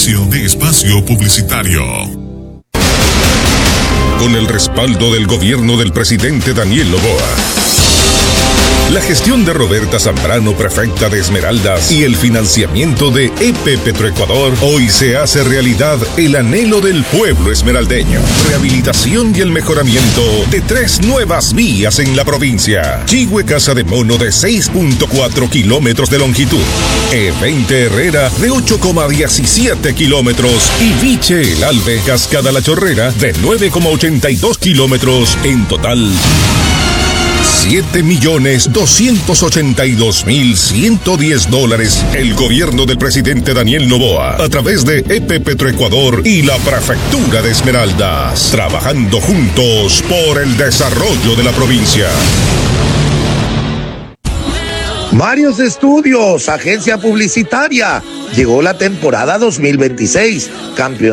Inicio de espacio publicitario. Con el respaldo del gobierno del presidente Daniel Noboa, la gestión de Roberta Zambrano, prefecta de Esmeraldas, y el financiamiento de EP Petroecuador, hoy se hace realidad el anhelo del pueblo esmeraldeño. Rehabilitación y el mejoramiento de 3 nuevas vías en la provincia. Chigüe Casa de Mono de 6.4 kilómetros de longitud. E20 Herrera de 8,17 kilómetros. Y Viche El Albe Cascada La Chorrera de 9,82 kilómetros. En total, $7.282.110. El gobierno del presidente Daniel Noboa, a través de EP Petroecuador y la Prefectura de Esmeraldas, trabajando juntos por el desarrollo de la provincia. Varios Estudios, agencia publicitaria. Llegó la temporada 2026. Campeón